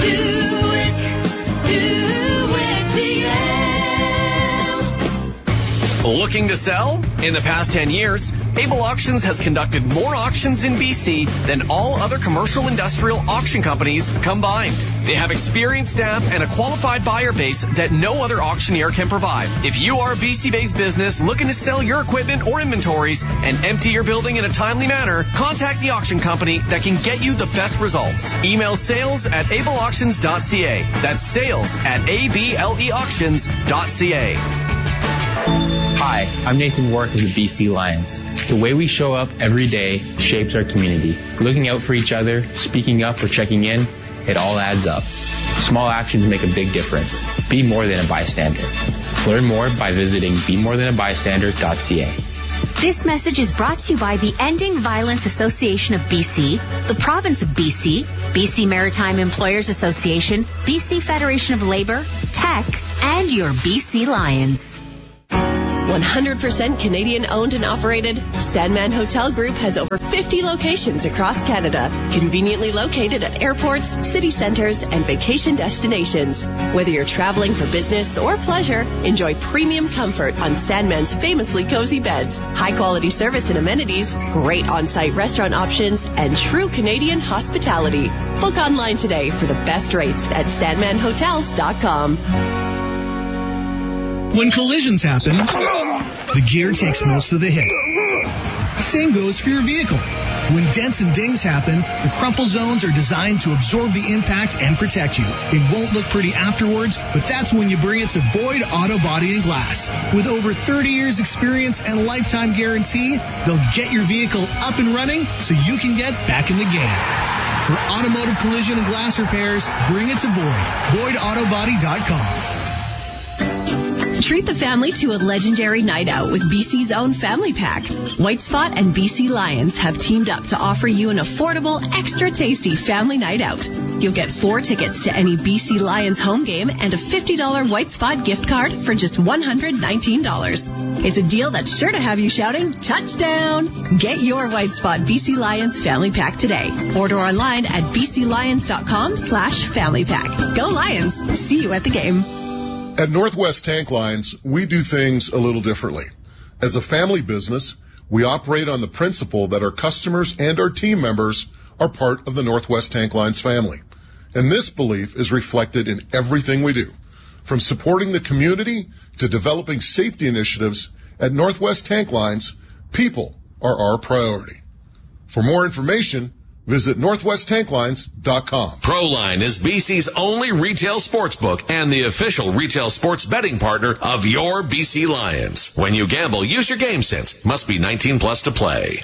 Looking to sell? In the past ten years, Able Auctions has conducted more auctions in B C than all other commercial industrial auction companies combined. They have experienced staff and a qualified buyer base that no other auctioneer can provide. If you are a B C-based business looking to sell your equipment or inventories and empty your building in a timely manner, contact the auction company that can get you the best results. Email sales at able auctions dot c a. That's sales at A B L E auctions dot c a. Hi, I'm Nathan Warwick of the B C Lions. The way we show up every day shapes our community. Looking out for each other, speaking up or checking in, it all adds up. Small actions make a big difference. Be more than a bystander. Learn more by visiting be more than a bystander dot c a. This message is brought to you by the Ending Violence Association of B C, the Province of B C, B C Maritime Employers Association, B C Federation of Labor, Tech, and your B C Lions. one hundred percent Canadian owned and operated, Sandman Hotel Group has over fifty locations across Canada, conveniently located at airports, city centres, and vacation destinations. Whether you're traveling for business or pleasure, enjoy premium comfort on Sandman's famously cozy beds, high-quality service and amenities, great on-site restaurant options, and true Canadian hospitality. Book online today for the best rates at sandman hotels dot com. When collisions happen, the gear takes most of the hit. Same goes for your vehicle. When dents and dings happen, the crumple zones are designed to absorb the impact and protect you. It won't look pretty afterwards, but that's when you bring it to Boyd Auto Body and Glass. With over thirty years experience and lifetime guarantee, they'll get your vehicle up and running so you can get back in the game. For automotive collision and glass repairs, bring it to Boyd. Boyd auto body dot com. Treat the family to a legendary night out with B C's own Family Pack. White Spot and B C Lions have teamed up to offer you an affordable, extra tasty family night out. You'll get four tickets to any B C Lions home game and a fifty dollars White Spot gift card for just one hundred nineteen dollars. It's a deal that's sure to have you shouting, touchdown! Get your White Spot B C Lions Family Pack today. Order online at b c lions dot com slash family pack. Go Lions! See you at the game. At Northwest Tank Lines, we do things a little differently. As a family business, we operate on the principle that our customers and our team members are part of the Northwest Tank Lines family. And this belief is reflected in everything we do. From supporting the community to developing safety initiatives, at Northwest Tank Lines, people are our priority. For more information, visit northwest tank lines dot com. Proline is B C's only retail sports book and the official retail sports betting partner of your B C Lions. When you gamble, use your game sense. Must be nineteen plus to play.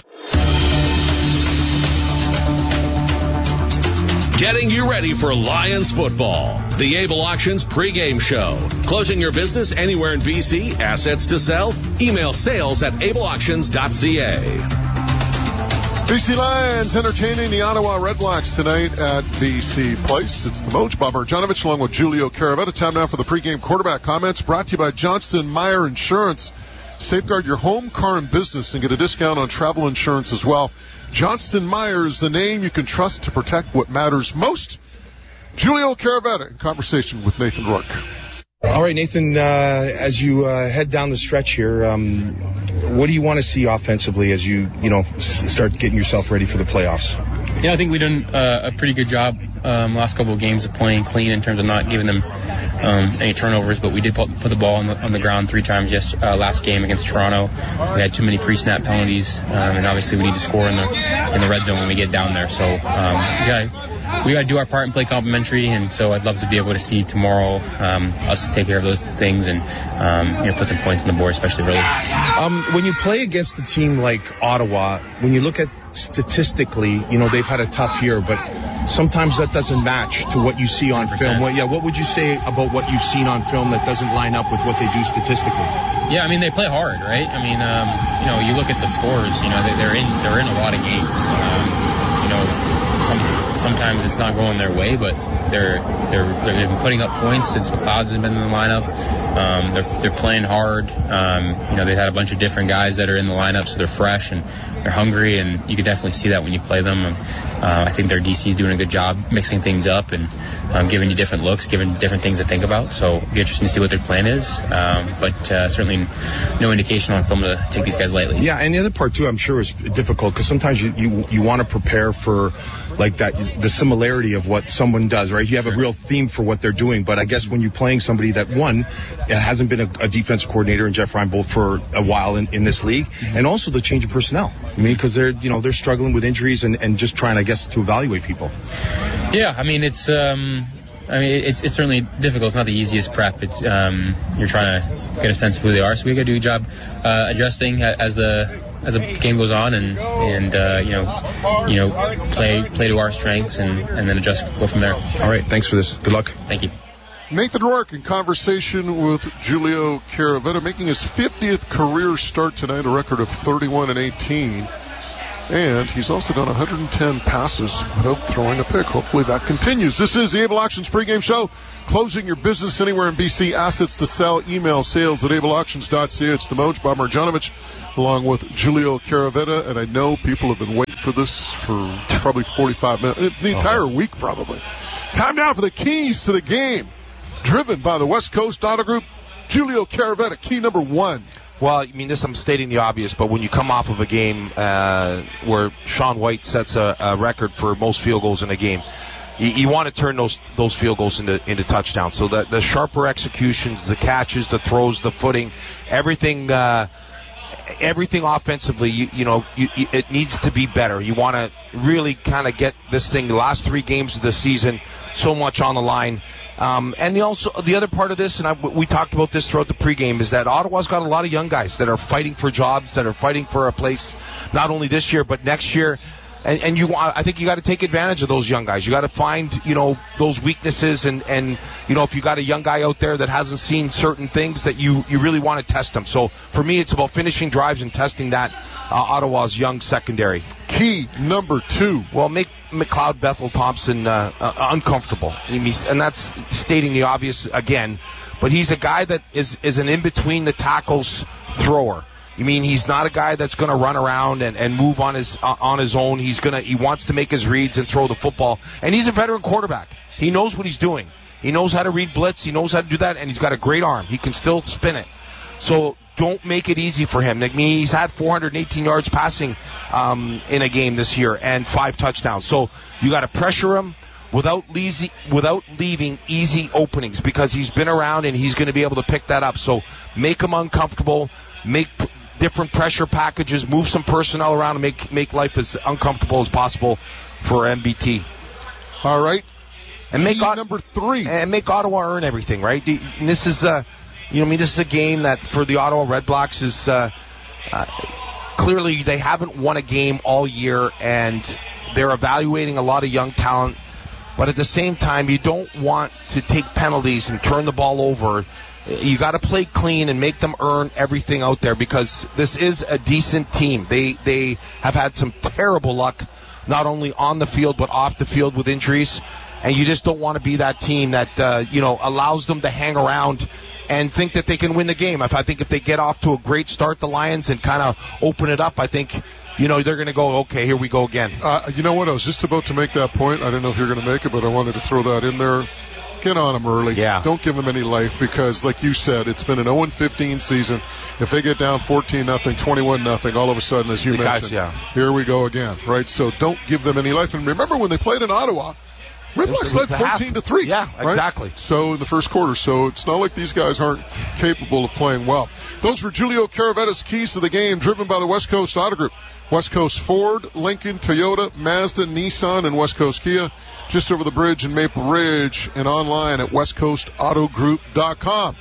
Getting you ready for Lions football. The Able Auctions pregame show. Closing your business anywhere in B C, assets to sell? Email sales at able auctions dot c a. B C Lions entertaining the Ottawa Redblacks tonight at B C Place. It's the Moj, Bob Marjanovic, along with Julio Caravetta. Time now for the pregame quarterback comments, brought to you by Johnston Meyer Insurance. Safeguard your home, car, and business and get a discount on travel insurance as well. Johnston Meyer is the name you can trust to protect what matters most. Julio Caravetta in conversation with Nathan Rourke. All right, Nathan, uh, as you uh, head down the stretch here, um, what do you want to see offensively as you, you know, s- start getting yourself ready for the playoffs? Yeah, I think we've done uh, a pretty good job um, last couple of games of playing clean in terms of not giving them um, any turnovers, but we did put, put the ball on the, on the ground three times yes, uh, last game against Toronto. We had too many pre-snap penalties, um, and obviously we need to score in the in the red zone when we get down there. So um, yeah. We got to do our part and play complimentary, and so I'd love to be able to see tomorrow um, us take care of those things and um, you know, put some points on the board, especially early. Um, when you play against a team like Ottawa, when you look at statistically, you know, they've had a tough year, but sometimes that doesn't match to what you see on film. What, yeah, what would you say about what you've seen on film that doesn't line up with what they do statistically? Yeah, I mean, they play hard, right? I mean, um, you know, you look at the scores, you know, they, they're in they're in a lot of games. Um, you know, some, sometimes it's not going their way, but they're they're they've been putting up points since McLeod's been in the lineup. Um, they're they're playing hard. Um, you know, they've had a bunch of different guys that are in the lineup, so they're fresh and they're hungry, and you can definitely see that when you play them. And, uh, I think their D C is doing a good job mixing things up and um, giving you different looks, giving different things to think about. So it'll be interesting to see what their plan is. Um, but uh, certainly no indication on film to take these guys lightly. Yeah, and the other part too, I'm sure, is difficult because sometimes you, you you want to prepare for like that the similarity of what someone does, right? You have a real theme for what they're doing, but I guess when you're playing somebody that one it hasn't been a, a defensive coordinator in Jeff Reinbold for a while in, in this league, mm-hmm. and also the change of personnel. I mean, because they're you know they're struggling with injuries and, and just trying, I guess, to evaluate people. Yeah, I mean it's. Um I mean, it's, it's certainly difficult. It's not the easiest prep. It's um, you're trying to get a sense of who they are. So we got to do a good job uh, adjusting as the as the game goes on, and and uh, you know you know play play to our strengths, and, and then adjust, go from there. All right, thanks for this. Good luck. Thank you. Nathan Rourke in conversation with Julio Caravetta, making his fiftieth career start tonight, a record of thirty-one and eighteen. And he's also done one hundred ten passes without throwing a pick. Hopefully that continues. This is the Able Auctions pregame show. Closing your business anywhere in B C. Assets to sell. Email sales at able auctions dot c a. It's the Moj, Bob Marjanovic, along with Julio Caravetta. And I know people have been waiting for this for probably forty-five minutes. The entire week, probably. Time now for the keys to the game. Driven by the West Coast Auto Group. Julio Caravetta, key number one. Well, I mean, this I'm stating the obvious, but when you come off of a game uh, where Sean White sets a, a record for most field goals in a game, you, you want to turn those those field goals into into touchdowns. So the, the sharper executions, the catches, the throws, the footing, everything uh, everything offensively, you, you know, you, you, it needs to be better. You want to really kind of get this thing, the last three games of the season, so much on the line. Um, and the also the other part of this, and I, we talked about this throughout the pregame, is that Ottawa's got a lot of young guys that are fighting for jobs, that are fighting for a place, not only this year but next year. And, and you, I think you got to take advantage of those young guys. You got to find, you know, those weaknesses, and, and you know, if you got a young guy out there that hasn't seen certain things, that you, you really want to test them. So for me, it's about finishing drives and testing that uh, Ottawa's young secondary. Key number two. Well, make McLeod, Bethel, Thompson uh, uh, uncomfortable, and that's stating the obvious again. But he's a guy that is is an in between the tackles thrower. You mean he's not a guy that's going to run around and, and move on his uh, on his own. He's gonna he wants to make his reads and throw the football. And he's a veteran quarterback. He knows what he's doing. He knows how to read blitz. He knows how to do that, and he's got a great arm. He can still spin it. So don't make it easy for him. I mean, he's had four hundred eighteen yards passing um, in a game this year and five touchdowns. So you got to pressure him without leasy, without leaving easy openings, because he's been around and he's going to be able to pick that up. So make him uncomfortable. Make p- different pressure packages. Move some personnel around and make make life as uncomfortable as possible for M B T. All right. And make Key number three. And make Ottawa earn everything, right? And this is uh, you know, I mean, this is a game that for the Ottawa Redblacks is uh, uh, clearly they haven't won a game all year, and they're evaluating a lot of young talent. But at the same time, you don't want to take penalties and turn the ball over. You got to play clean and make them earn everything out there, because this is a decent team. They they have had some terrible luck, not only on the field but off the field with injuries. And you just don't want to be that team that uh, you know allows them to hang around and think that they can win the game. If I think if they get off to a great start, the Lions, and kind of open it up, I think you know they're going to go, okay, here we go again. Uh, you know what? I was just about to make that point. I don't know if you're going to make it, but I wanted to throw that in there. Get on them early. Yeah. Don't give them any life, because, like you said, it's been an oh and fifteen season. If they get down fourteen nothing, twenty-one nothing, all of a sudden, as you the mentioned, guys, yeah. here we go again, right? So don't give them any life. And remember when they played in Ottawa, Redblacks led fourteen to three. Yeah, right? exactly. So in the first quarter. So it's not like these guys aren't capable of playing well. Those were Julio Caravetta's keys to the game, driven by the West Coast Auto Group. West Coast Ford, Lincoln, Toyota, Mazda, Nissan, and West Coast Kia. Just over the bridge in Maple Ridge, and online at west coast auto group dot com.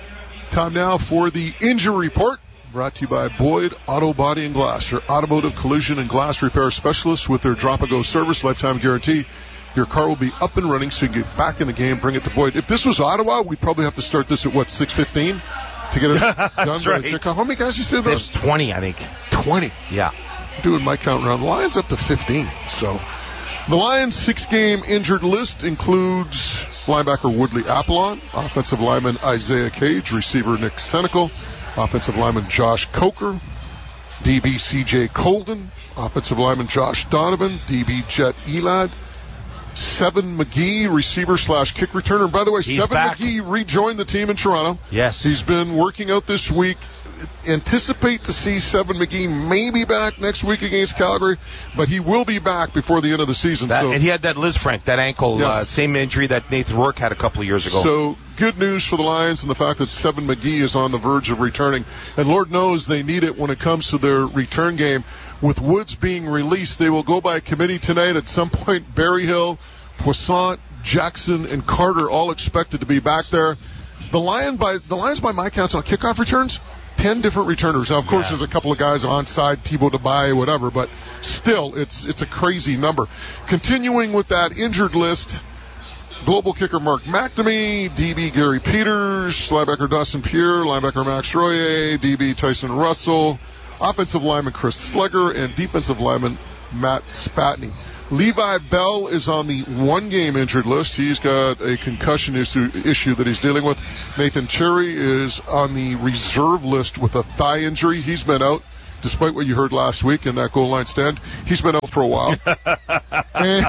Time now for the injury report, brought to you by Boyd Auto Body and Glass, your automotive collision and glass repair specialist with their drop-and-go service, lifetime guarantee. Your car will be up and running so you can get back in the game, bring it to Boyd. If this was Ottawa, we'd probably have to start this at, what, six fifteen to get it done by right. the kickoff. How many guys you said there? There's twenty, I think. twenty. Yeah. Doing my count around. The Lions up to fifteen, so... The Lions' six-game injured list includes linebacker Woodley Apollon, offensive lineman Isaiah Cage, receiver Nick Senecal, offensive lineman Josh Coker, D B C J Colden, offensive lineman Josh Donovan, D B Jet Elad, Seven McGee, receiver slash kick returner. And by the way, He's Seven back. McGee rejoined the team in Toronto. Yes. He's been working out this week. Anticipate to see Seven McGee maybe back next week against Calgary, but he will be back before the end of the season. That, so, and he had that Liz Frank, that ankle, Yes. uh, same injury that Nathan Rourke had a couple of years ago. So good news for the Lions and the fact that Seven McGee is on the verge of returning. And Lord knows they need it when it comes to their return game. With Woods being released, they will go by committee tonight. At some point, Berryhill, Poissant, Jackson, and Carter all expected to be back there. The Lion by the Lions, by my counts, on kickoff returns, ten different returners. Now, of course, Yeah. there's a couple of guys onside, Thibaut Debaye, whatever, but still, it's it's a crazy number. Continuing with that injured list, global kicker Mark McNamee, D B Gary Peters, linebacker Dawson Pierre, linebacker Max Royer, D B Tyson Russell, offensive lineman Chris Slegger, and defensive lineman Matt Spatney. Levi Bell is on the one-game injured list. He's got a concussion issue, issue that he's dealing with. Nathan Cherry is on the reserve list with a thigh injury. He's been out, despite what you heard last week in that goal line stand. He's been out for a while. and,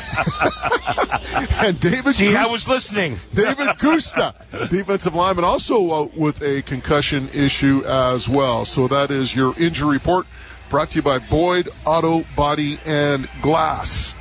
and David Gee, I Gusta, was listening. David Gusta, defensive lineman, also out with a concussion issue as well. So that is your injury report, brought to you by Boyd Auto Body and Glass.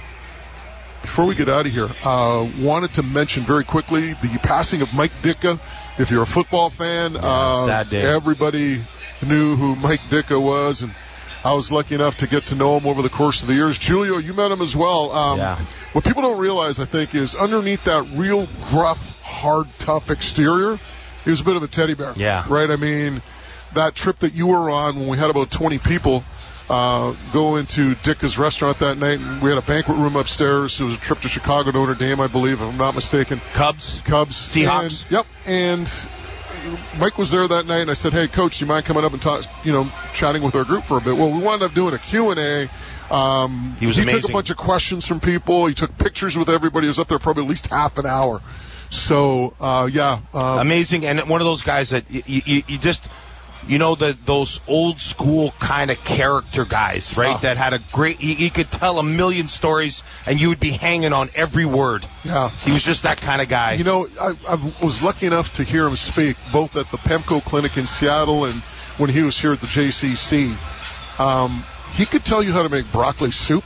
Before we get out of here, uh, wanted to mention very quickly the passing of Mike Ditka. If you're a football fan, Yeah, uh, sad day. everybody knew who Mike Ditka was, and I was lucky enough to get to know him over the course of the years. Julio, you met him as well. Um, Yeah. What people don't realize, I think, is underneath that real gruff, hard, tough exterior, he was a bit of a teddy bear. Yeah. Right? I mean, that trip that you were on when we had about twenty people uh, go into Ditka's restaurant that night, and we had a banquet room upstairs. It was a trip to Chicago, Notre Dame, I believe, if I'm not mistaken. Cubs. Cubs. Seahawks. And, yep. And Mike was there that night, and I said, hey, Coach, do you mind coming up and talk, you know, chatting with our group for a bit? Well, we wound up doing a Q and A. Um, He was he took amazing. a bunch of questions from people. He took pictures with everybody. He was up there probably at least half an hour. So, uh, yeah. Uh, Amazing, and one of those guys that you, you, you just, you know, the, those old school kind of character guys, right? Ah. That had a great, he, he could tell a million stories, and you would be hanging on every word. Yeah. He was just that kind of guy. You know, I, I was lucky enough to hear him speak both at the PEMCO clinic in Seattle and when he was here at the J C C. Um, he could tell you how to make broccoli soup,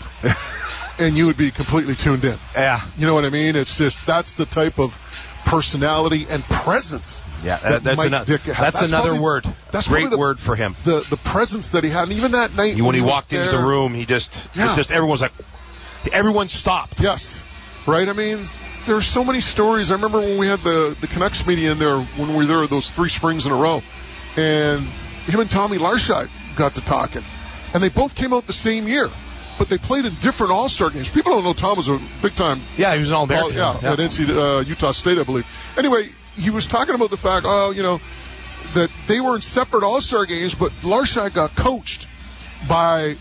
and you would be completely tuned in. Yeah. You know what I mean? It's just, that's the type of personality and presence. Yeah, that that, that's, Mike another, Ditka had. that's, another probably- word. That's Great probably the, word for him. The the presence that he had, and even that night When he was walked into there- the room, he just, Yeah. it just everyone was like, everyone stopped. Yes. Right? I mean, there's so many stories. I remember when we had the, the Canucks media in there when we were there those three springs in a row. And him and Tommy Larscheid got to talking. And they both came out the same year. But they played in different All-Star games. People don't know Tom was a big-time... Yeah, he was an All-American. yeah, Yeah. at N C, uh, Utah State, I believe. Anyway, he was talking about the fact, oh, you know, that they were in separate All-Star games, but Larscheid got coached by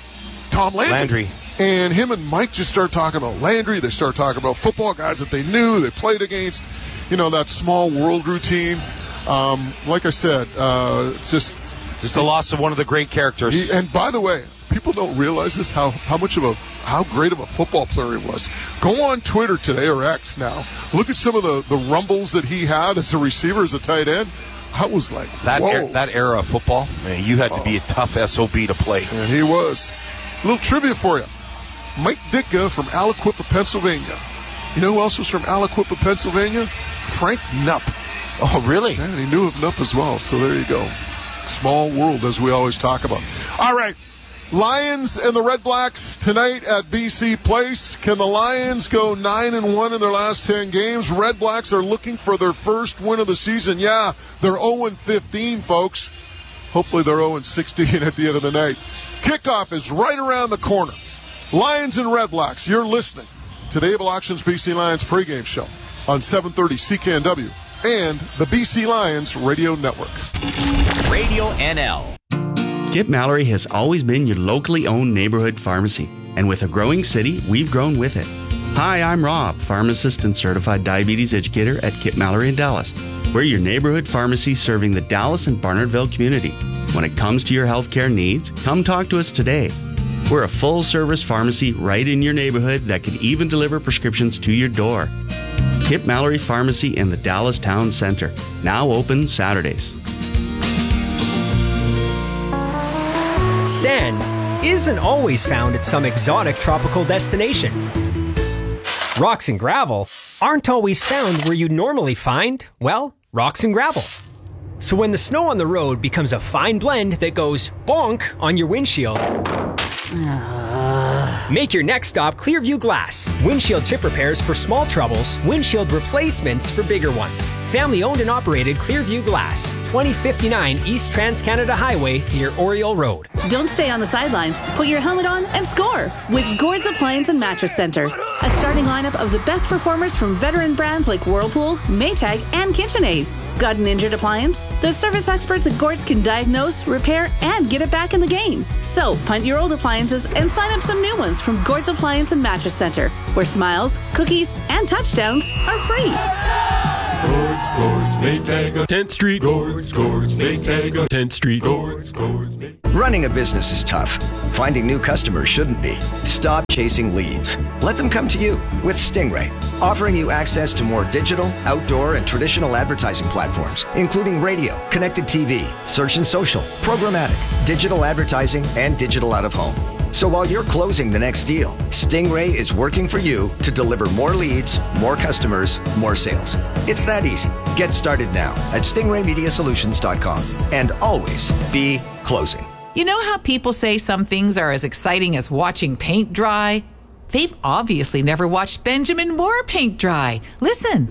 Tom Landry. Landry. And him and Mike just started talking about Landry. They started talking about football guys that they knew, they played against, you know, that small world routine. Um, like I said, uh, it's just... Just the loss of one of the great characters. He, and by the way, people don't realize this, how, how much of a, how great of a football player he was. Go on Twitter today, or X now. Look at some of the, the rumbles that he had as a receiver, as a tight end. I was like, That whoa. er, that era of football, man, you had to be a tough S O B to play. And he was. A little trivia for you. Mike Ditka from Aliquippa, Pennsylvania. You know who else was from Aliquippa, Pennsylvania? Frank Knupp. Oh, really? And he knew of Knupp as well, so there you go. Small world, as we always talk about. All right. Lions and the Red Blacks tonight at B C Place. Can the Lions go nine and one in their last ten games? Red Blacks are looking for their first win of the season. Yeah, they're oh and fifteen, folks. Hopefully they're oh and sixteen at the end of the night. Kickoff is right around the corner. Lions and Red Blacks, you're listening to the Able Auctions B C Lions pregame show on seven thirty C K N W and the B C Lions Radio Network. Radio N L. Skip Mallory has always been your locally owned neighborhood pharmacy. And with a growing city, we've grown with it. Hi, I'm Rob, pharmacist and certified diabetes educator at Kip Mallory in Dallas. We're your neighborhood pharmacy serving the Dallas and Barnardville community. When it comes to your healthcare needs, come talk to us today. We're a full-service pharmacy right in your neighborhood that can even deliver prescriptions to your door. Kip Mallory Pharmacy in the Dallas Town Center, now open Saturdays. Sand isn't always found at some exotic tropical destination. Rocks and gravel aren't always found where you'd normally find, well, rocks and gravel. So when the snow on the road becomes a fine blend that goes bonk on your windshield, make your next stop Clearview Glass. Windshield chip repairs for small troubles, windshield replacements for bigger ones. Family owned and operated Clearview Glass, twenty fifty-nine East Trans-Canada Highway near Oriole Road. Don't stay on the sidelines. Put your helmet on and score with Gord's Appliance and Mattress Center. A starting lineup of the best performers from veteran brands like Whirlpool, Maytag, and KitchenAid. Got an injured appliance? The service experts at Gord's can diagnose, repair, and get it back in the game. So, punt your old appliances and sign up some new ones from Gord's Appliance and Mattress Center, where smiles, cookies, and touchdowns are free. Gord's, Gord's, Maytag, tenth Street. Gord's, Gord's, Maytag, tenth Street. Gord's, Gord's, Maytag. Running a business is tough. Finding new customers shouldn't be. Stop chasing leads. Let them come to you with Stingray, offering you access to more digital, outdoor, and traditional advertising platforms, including radio, connected T V, search and social, programmatic, digital advertising, and digital out-of-home. So while you're closing the next deal, Stingray is working for you to deliver more leads, more customers, more sales. It's that easy. Get started now at stingray media solutions dot com and always be closing. You know how people say some things are as exciting as watching paint dry? They've obviously never watched Benjamin Moore paint dry. Listen.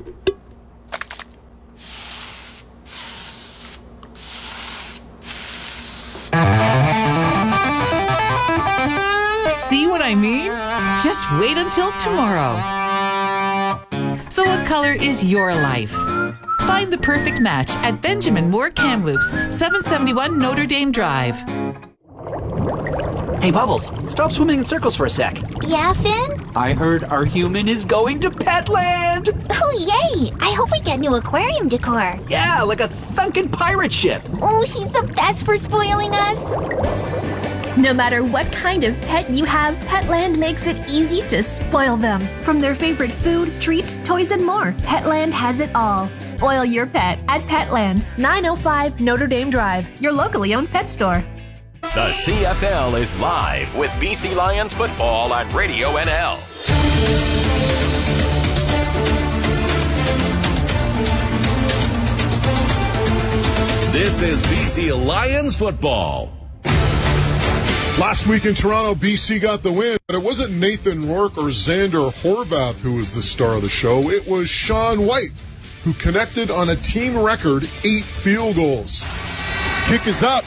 See what I mean? Just wait until tomorrow. So what color is your life? Find the perfect match at Benjamin Moore Kamloops, seven seventy-one Notre Dame Drive. Hey, Bubbles, stop swimming in circles for a sec. Yeah, Finn? I heard our human is going to Petland! Oh, yay! I hope we get new aquarium decor. Yeah, like a sunken pirate ship. Oh, he's the best for spoiling us. No matter what kind of pet you have, Petland makes it easy to spoil them. From their favorite food, treats, toys, and more, Petland has it all. Spoil your pet at Petland, nine oh five Notre Dame Drive, your locally owned pet store. The C F L is live with B C Lions football on Radio N L. This is B C Lions football. Last week in Toronto, B C got the win, but it wasn't Nathan Rourke or Xander Horvath who was the star of the show. It was Sean White, who connected on a team record eight field goals. Kick is up,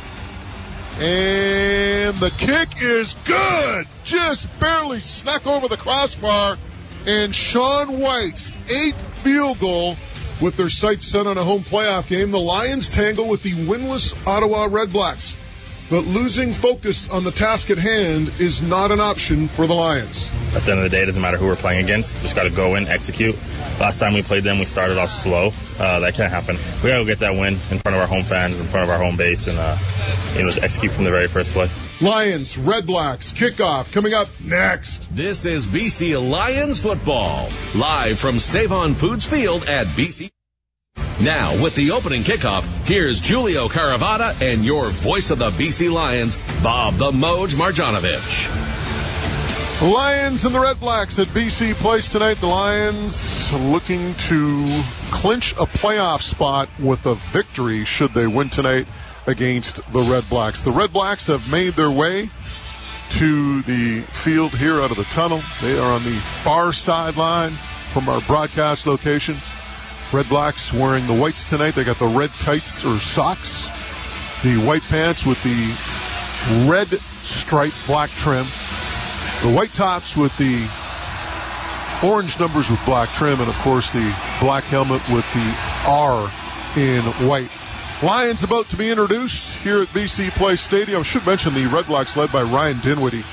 and the kick is good. Just barely snuck over the crossbar, and Sean White's eighth field goal with their sights set on a home playoff game. The Lions tangle with the winless Ottawa Redblacks. But losing focus on the task at hand is not an option for the Lions. At the end of the day, it doesn't matter who we're playing against. Just got to go in, execute. Last time we played them, we started off slow. Uh, that can't happen. We got to go get that win in front of our home fans, in front of our home base, and uh, you know, just execute from the very first play. Lions, Redblacks, kickoff coming up next. This is B C Lions football, live from Save-On Foods Field at B C. Now, with the opening kickoff, here's Julio Caravata and your voice of the B C Lions, Bob the Moj Marjanovic. Lions and the Redblacks at B C Place tonight. The Lions looking to clinch a playoff spot with a victory should they win tonight against the Redblacks. The Redblacks have made their way to the field here out of the tunnel. They are on the far sideline from our broadcast location. Redblacks wearing the whites tonight. They got the red tights or socks, the white pants with the red striped black trim, the white tops with the orange numbers with black trim, and of course the black helmet with the R in white. Lions about to be introduced here at B C Place Stadium. I should mention the Redblacks led by Ryan Dinwiddie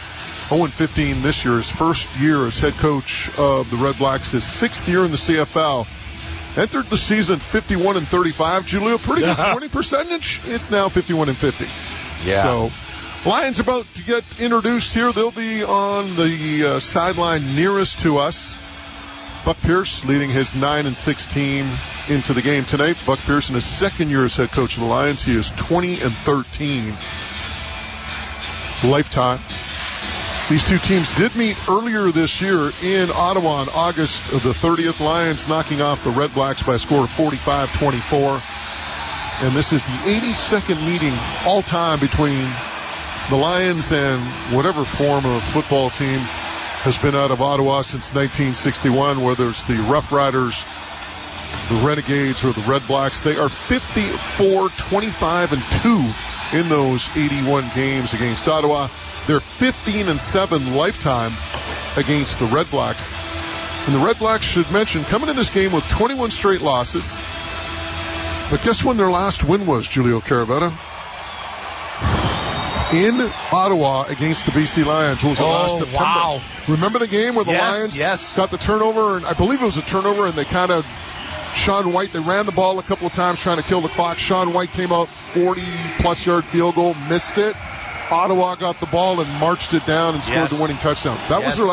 oh and fifteen this year, his first year as head coach of the Red Blacks, his sixth year in the C F L. Entered the season fifty-one and thirty-five. Julio, pretty good winning percentage. It's now fifty-one and fifty. Yeah. So, Lions about to get introduced here. They'll be on the uh, sideline nearest to us. Buck Pierce leading his nine and six team into the game tonight. Buck Pierce in his second year as head coach of the Lions. He is twenty and thirteen lifetime. These two teams did meet earlier this year in Ottawa on August the thirtieth. Lions knocking off the Red Blacks by a score of forty-five twenty-four. And this is the eighty-second meeting all time between the Lions and whatever form of football team has been out of Ottawa since nineteen sixty-one, whether it's the Rough Riders, the Renegades, or the Red Blacks. They are fifty-four twenty-five and two in those eighty-one games against Ottawa. They're fifteen and seven lifetime against the Red Blacks. And the Red Blacks, should mention, coming in this game with twenty-one straight losses. But guess when their last win was, Julio Caravetta? In Ottawa against the B C Lions. What was it, oh, last September? Wow. Remember the game where the yes, Lions yes. got the turnover? And I believe it was a turnover, and they kind of, Sean White, they ran the ball a couple of times trying to kill the clock. Sean White came out forty-plus yard field goal, missed it. Ottawa got the ball and marched it down and scored yes. the winning touchdown. That yes. was their